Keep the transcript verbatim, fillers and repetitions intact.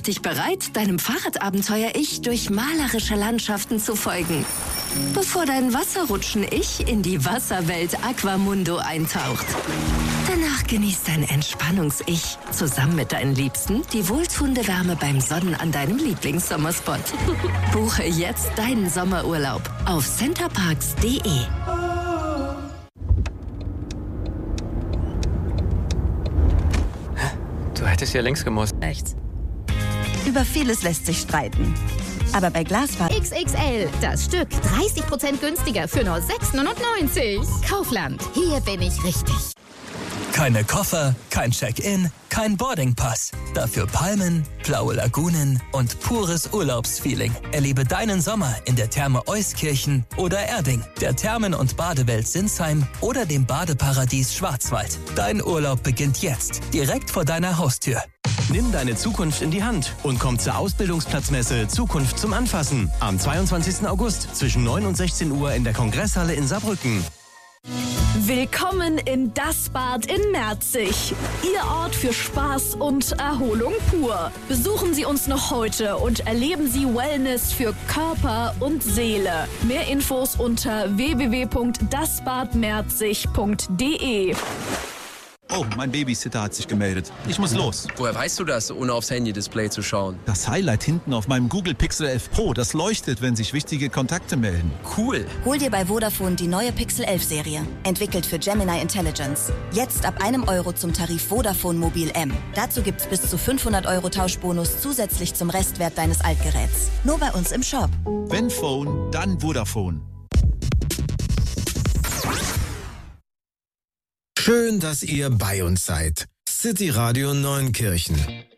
Mach dich bereit, deinem Fahrradabenteuer-Ich durch malerische Landschaften zu folgen. Bevor dein Wasserrutschen-Ich in die Wasserwelt Aquamundo eintaucht. Danach genießt dein Entspannungs-Ich zusammen mit deinen Liebsten die wohltuende Wärme beim Sonnen an deinem Lieblingssommerspot. Buche jetzt deinen Sommerurlaub auf centerparks punkt de. Du hättest hier längs gemusst. Rechts. Über vieles lässt sich streiten. Aber bei Glasfaser X X L, das Stück dreißig Prozent günstiger für nur sechs neunundneunzig. Kaufland, hier bin ich richtig. Keine Koffer, kein Check-in, kein Boardingpass. Dafür Palmen, blaue Lagunen und pures Urlaubsfeeling. Erlebe deinen Sommer in der Therme Euskirchen oder Erding, der Thermen- und Badewelt Sinsheim oder dem Badeparadies Schwarzwald. Dein Urlaub beginnt jetzt, direkt vor deiner Haustür. Nimm deine Zukunft in die Hand und komm zur Ausbildungsplatzmesse Zukunft zum Anfassen am zweiundzwanzigsten August zwischen neun und sechzehn Uhr in der Kongresshalle in Saarbrücken. Willkommen in Das Bad in Merzig. Ihr Ort für Spaß und Erholung pur. Besuchen Sie uns noch heute und erleben Sie Wellness für Körper und Seele. Mehr Infos unter w w w punkt das bad merzig punkt de. Oh, mein Babysitter hat sich gemeldet. Ich muss los. Woher weißt du das, ohne aufs Handy-Display zu schauen? Das Highlight hinten auf meinem Google Pixel elf Pro, das leuchtet, wenn sich wichtige Kontakte melden. Cool. Hol dir bei Vodafone die neue Pixel elf Serie. Entwickelt für Gemini Intelligence. Jetzt ab einem Euro zum Tarif Vodafone Mobil M. Dazu gibt's bis zu fünfhundert Euro Tauschbonus zusätzlich zum Restwert deines Altgeräts. Nur bei uns im Shop. Wenn Phone, dann Vodafone. Schön, dass ihr bei uns seid. City Radio Neunkirchen.